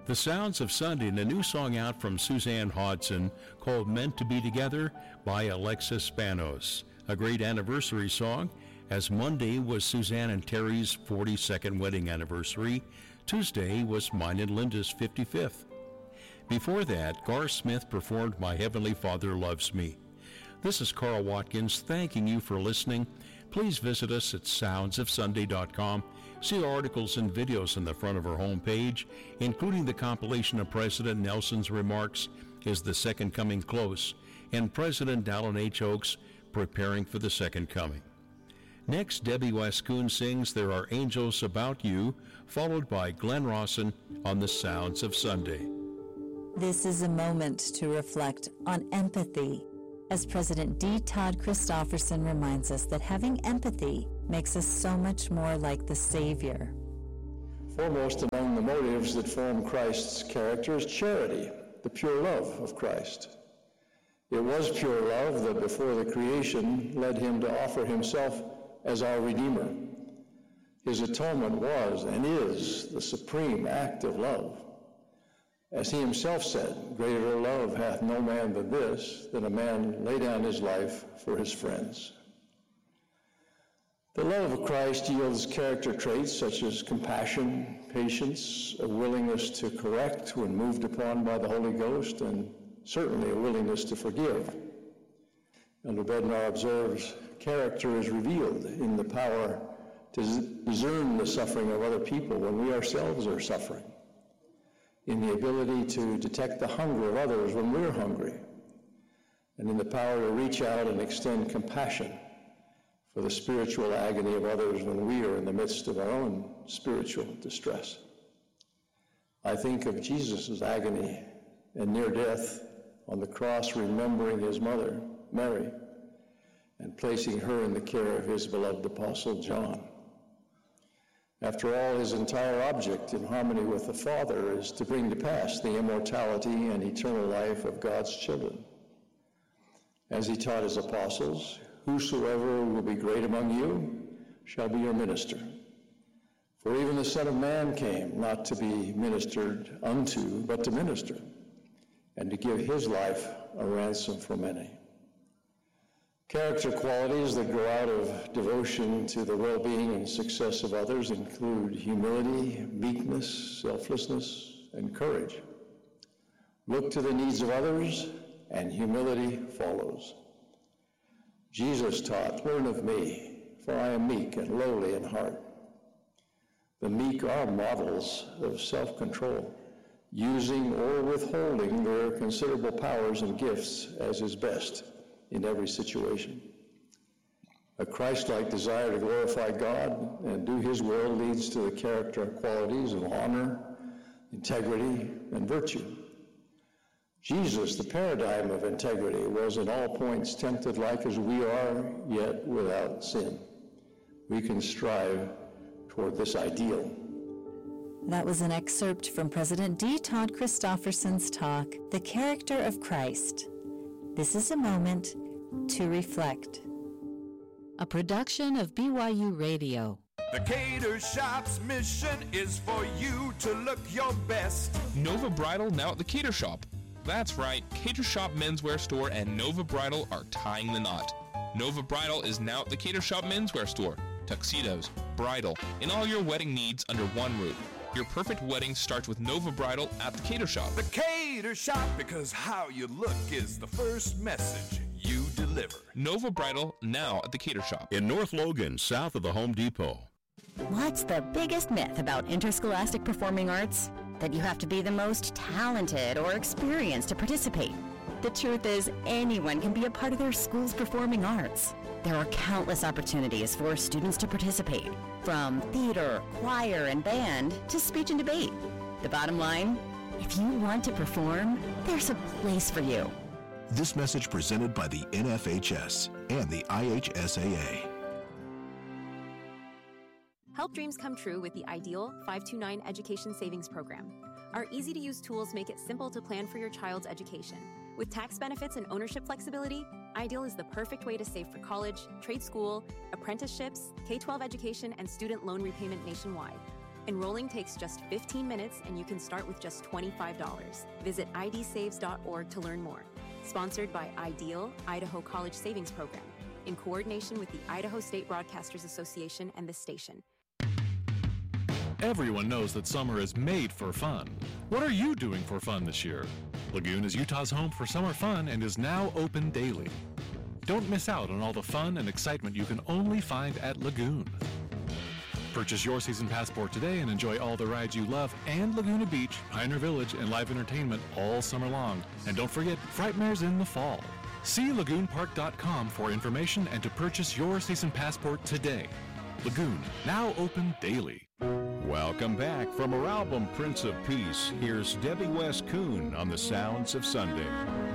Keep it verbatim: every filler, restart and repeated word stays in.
The Sounds of Sunday, and a new song out from Suzanne Hodson called Meant to Be Together by Alexis Spanos. A great anniversary song, as Monday was Suzanne and Terry's forty-second wedding anniversary. Tuesday was mine and Linda's fifty-fifth. Before that, Gar Smith performed My Heavenly Father Loves Me. This is Carl Watkins thanking you for listening. Please visit us at sounds of sunday dot com. See articles and videos on the front of our homepage, including the compilation of President Nelson's remarks, Is the Second Coming Close? And President Dallin H. Oaks, Preparing for the Second Coming. Next, Debbie Wascoon sings There Are Angels About You, followed by Glenn Rawson on the Sounds of Sunday. This is a moment to reflect on empathy, as President D. Todd Christofferson reminds us that having empathy makes us so much more like the Savior. Foremost among the motives that form Christ's character is charity, the pure love of Christ. It was pure love that before the creation led him to offer himself as our Redeemer. His atonement was and is the supreme act of love. As he himself said, greater love hath no man than this, that a man lay down his life for his friends. The love of Christ yields character traits such as compassion, patience, a willingness to correct when moved upon by the Holy Ghost, and certainly a willingness to forgive. Elder Bednar observes, character is revealed in the power to discern the suffering of other people when we ourselves are suffering, in the ability to detect the hunger of others when we're hungry, and in the power to reach out and extend compassion for the spiritual agony of others when we are in the midst of our own spiritual distress. I think of Jesus' agony and near death on the cross, remembering his mother, Mary, and placing her in the care of his beloved apostle, John. After all, his entire object in harmony with the Father is to bring to pass the immortality and eternal life of God's children. As he taught his apostles, whosoever will be great among you shall be your minister. For even the Son of Man came not to be ministered unto, but to minister, and to give his life a ransom for many. Character qualities that grow out of devotion to the well-being and success of others include humility, meekness, selflessness, and courage. Look to the needs of others, and humility follows. Jesus taught, learn of me, for I am meek and lowly in heart. The meek are models of self-control, using or withholding their considerable powers and gifts as is best in every situation. A Christ-like desire to glorify God and do his will leads to the character qualities of honor, integrity, and virtue. Jesus, the paradigm of integrity, was in all points tempted like as we are, yet without sin. We can strive toward this ideal. That was an excerpt from President D. Todd Christofferson's talk, The Character of Christ. This is a moment to reflect. A production of B Y U Radio. The Cater Shop's mission is for you to look your best. Nova Bridal now at the Cater Shop. That's right, Cater Shop Menswear Store and Nova Bridal are tying the knot. Nova Bridal is now at the Cater Shop Menswear Store. Tuxedos, bridal, and all your wedding needs under one roof. Your perfect wedding starts with Nova Bridal at the Cater Shop. The Cater Shop, because how you look is the first message you deliver. Nova Bridal now at the Cater Shop. In North Logan, south of the Home Depot. What's the biggest myth about interscholastic performing arts? That you have to be the most talented or experienced to participate. The truth is, anyone can be a part of their school's performing arts. There are countless opportunities for students to participate, from theater, choir, and band to speech and debate. The bottom line, if you want to perform, there's a place for you. This message presented by the N F H S and the I H S A A. Help dreams come true with the Ideal five two nine Education Savings Program. Our easy-to-use tools make it simple to plan for your child's education. With tax benefits and ownership flexibility, Ideal is the perfect way to save for college, trade school, apprenticeships, K twelve education, and student loan repayment nationwide. Enrolling takes just fifteen minutes and you can start with just twenty-five dollars. Visit I D saves dot org to learn more. Sponsored by IDEAL, Idaho College Savings Program, in coordination with the Idaho State Broadcasters Association and this station. Everyone knows that summer is made for fun. What are you doing for fun this year? Lagoon is Utah's home for summer fun and is now open daily. Don't miss out on all the fun and excitement you can only find at Lagoon. Purchase your season passport today and enjoy all the rides you love and Laguna Beach, Pioneer Village, and live entertainment all summer long. And don't forget, Frightmare's in the fall. See lagoon park dot com for information and to purchase your season passport today. Lagoon, now open daily. Welcome back from her album Prince of Peace. Here's Debbie West Kuhn on the Sounds of Sunday.